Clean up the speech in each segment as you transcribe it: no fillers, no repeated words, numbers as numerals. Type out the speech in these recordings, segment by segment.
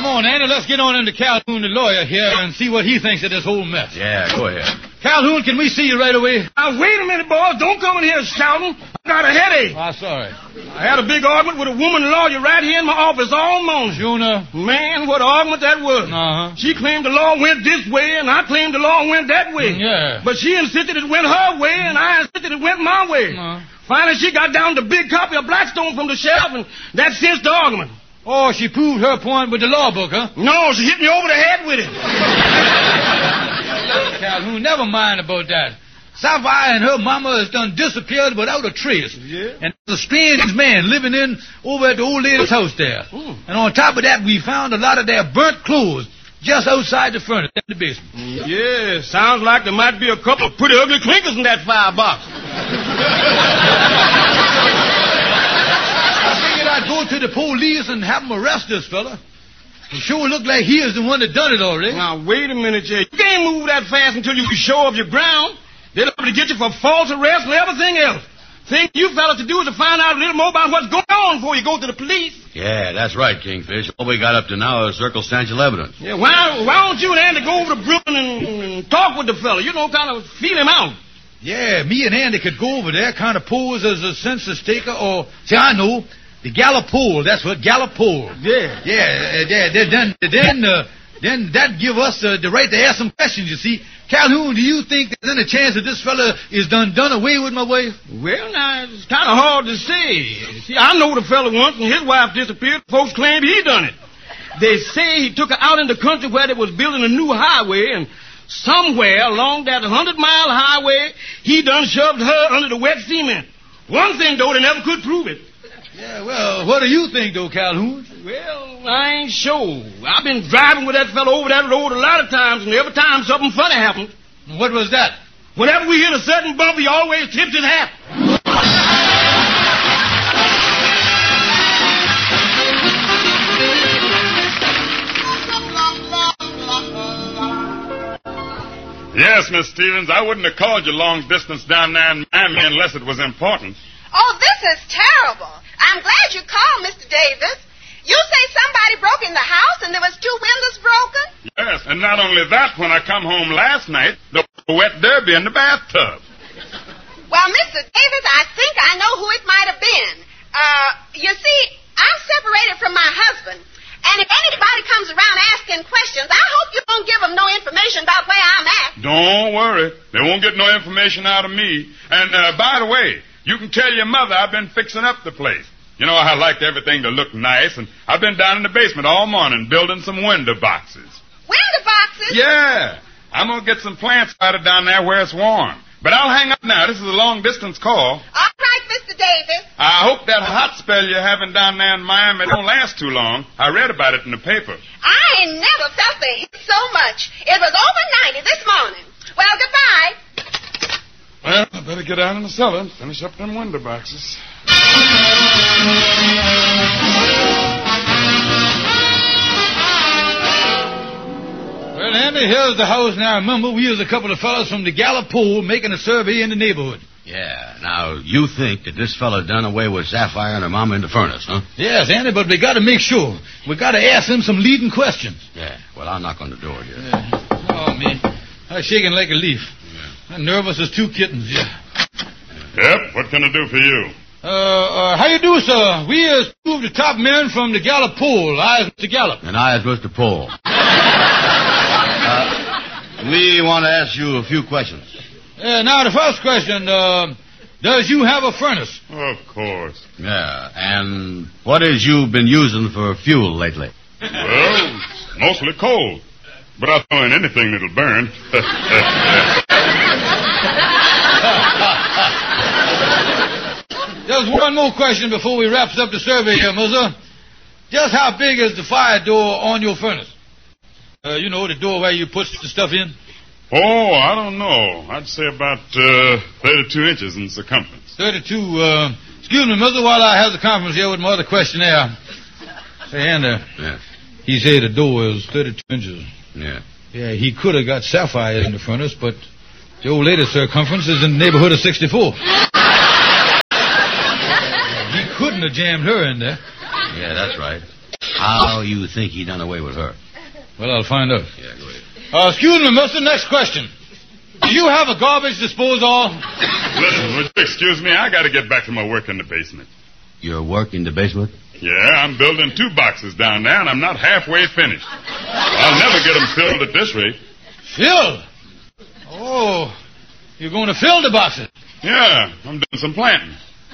on, Andy. Let's get on into Calhoun, the lawyer, here, and see what he thinks of this whole mess. Yeah, go ahead. Calhoun, can we see you right away? Now, wait a minute, boys. Don't come in here shouting. I got a headache. Ah, sorry. I had a big argument with a woman lawyer right here in my office all morning. Juna? Man, what an argument that was. Uh-huh. She claimed the law went this way, and I claimed the law went that way. Yeah. But she insisted it went her way, and I insisted it went my way. Uh-huh. Finally, she got down the big copy of Blackstone from the shelf, and that cinched the argument. Oh, she proved her point with the law book, huh? No, she hit me over the head with it. Calhoun, never mind about that. Sapphire and her mama has done disappeared without a trace. Yeah? And there's a strange man living over at the old lady's house there. And on top of that, we found a lot of their burnt clothes just outside the furnace in the basement. Yeah, sounds like there might be a couple of pretty ugly clinkers in that firebox. I figured I'd go to the police and have them arrest this fella. It sure looked like he is the one that done it already. Now, wait a minute, Jay. You can't move that fast until you show up your ground. They'll be able to get you for false arrest and everything else. Thing you fellas to do is to find out a little more about what's going on before you go to the police. Yeah, that's right, Kingfish. All we got up to now is circumstantial evidence. Yeah, why don't you and Andy go over to Brooklyn and talk with the fella? You know, kind of feel him out. Yeah, me and Andy could go over there, kind of pose as a census taker, or, see, I know, the Gallup poll. That's what, Gallup poll. Yeah. Yeah, then that give us the right to ask some questions, you see. Calhoun, do you think there's any chance that this fella is done away with, my wife? Well, now, it's kind of hard to say. See, I know the fella once, and his wife disappeared. Folks claimed he done it. They say he took her out in the country where they was building a new highway, and somewhere along that 100-mile highway, he done shoved her under the wet cement. One thing, though, they never could prove it. Yeah, well, what do you think, though, Calhoun? Well, I ain't sure. I've been driving with that fellow over that road a lot of times, and every time something funny happened. What was that? Whenever we hit a certain bump, he always tipped his hat. Yes, Miss Stevens, I wouldn't have called you long distance down there in Miami unless it was important. Oh, this is terrible. I'm glad you called, Mr. Davis. You say somebody broke in the house and there was 2 windows broken? Yes, and not only that, when I come home last night, the wet derby in the bathtub. Well, Mr. Davis, I think I know who it might have been. You see, I'm separated from my husband. And if anybody comes around asking questions, I hope you don't give them no information about where I'm at. Don't worry. They won't get no information out of me. And, by the way, you can tell your mother I've been fixing up the place. You know, I like everything to look nice, and I've been down in the basement all morning building some window boxes. Window boxes? Yeah. I'm going to get some plants started down there where it's warm. But I'll hang up now. This is a long-distance call. All right, Mr. Davis. I hope that hot spell you're having down there in Miami don't last too long. I read about it in the paper. I ain't never felt the heat so much. It was over 90 this morning. Well, goodbye. Well, I better get down in the cellar and finish up them window boxes. Well, Andy, here's the house now. Remember, we was a couple of fellas from the Gallup poll making a survey in the neighborhood. Yeah, now, you think that this fella done away with Sapphire and her mama in the furnace, huh? Yes, Andy, but we got to make sure. We got to ask him some leading questions. Yeah, well, I'll knock on the door here. Yeah. Oh, man, I'm shaking like a leaf. Yeah. I'm nervous as 2 kittens, yeah. Yep, what can I do for you? How you do, sir? We is 2 of the top men from the Gallup poll. I is Mr. Gallup. And I is Mr. Pohl. We want to ask you a few questions. Now, the first question, does you have a furnace? Of course. Yeah, and what is you been using for fuel lately? Well, mostly coal. But I'll throw in anything that'll burn. Just one more question before we wraps up the survey here, Muzzer. Just how big is the fire door on your furnace? You know, the door where you put the stuff in? Oh, I don't know. I'd say about 32 inches in circumference. 32, excuse me, Muzzer, while I have the conference here with my other questionnaire. Say, Andy. Yeah. He said the door is 32 inches. Yeah. Yeah, he could have got Sapphire in the furnace, but the old lady's circumference is in the neighborhood of 64. He couldn't have jammed her in there. Yeah, that's right. How you think he done away with her? Well, I'll find out. Yeah, go ahead. Excuse me, mister. Next question. Do you have a garbage disposal? Listen, would you excuse me? I got to get back to my work in the basement. Your work in the basement? Yeah, I'm building 2 boxes down there, and I'm not halfway finished. I'll never get them filled at this rate. Filled? Oh, you're going to fill the boxes? Yeah, I'm doing some planting.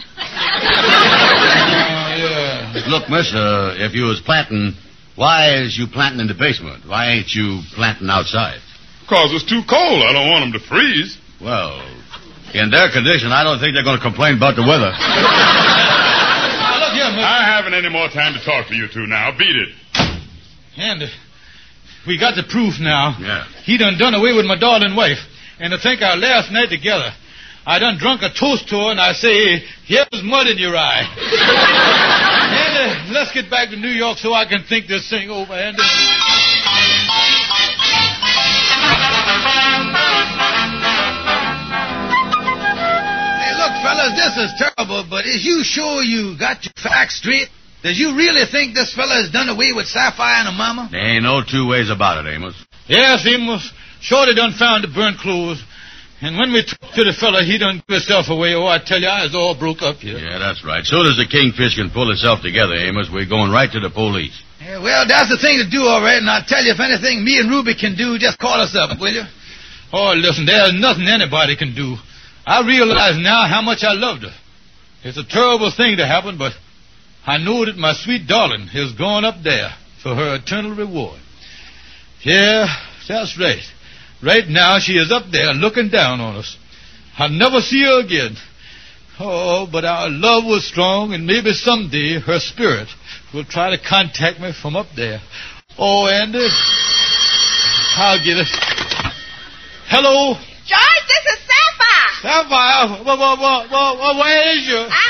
Yeah. Look, miss, if you was planting, why is you planting in the basement? Why ain't you planting outside? Because it's too cold. I don't want them to freeze. Well, in their condition, I don't think they're going to complain about the weather. Now, look here, mister. I haven't any more time to talk to you two now. Beat it. And we got the proof now. Yeah. He done away with my darling wife. And to think our last night together, I done drunk a toast to her, and I say, here's mud in your eye. And let's get back to New York so I can think this thing over. And hey, look, fellas, this is terrible, but is you sure you got your facts straight? Does you really think this fella has done away with Sapphire and her mama? There ain't no 2 ways about it, Amos. Yes, Amos. Shorty done found the burnt clothes. And when we talked to the fella, he done give himself away. Oh, I tell you, I was all broke up here. Yeah, that's right. Soon as the Kingfish can pull itself together, Amos, we're going right to the police. Yeah, well, that's the thing to do, all right. And I'll tell you, if anything me and Ruby can do, just call us up, will you? Oh, listen, there's nothing anybody can do. I realize now how much I loved her. It's a terrible thing to happen, but I know that my sweet darling has gone up there for her eternal reward. Yeah, that's right. Right now, she is up there looking down on us. I'll never see her again. Oh, but our love was strong, and maybe someday her spirit will try to contact me from up there. Oh, Andy, I'll get it. Hello? George, this is Sapphire. Sapphire, where is you? I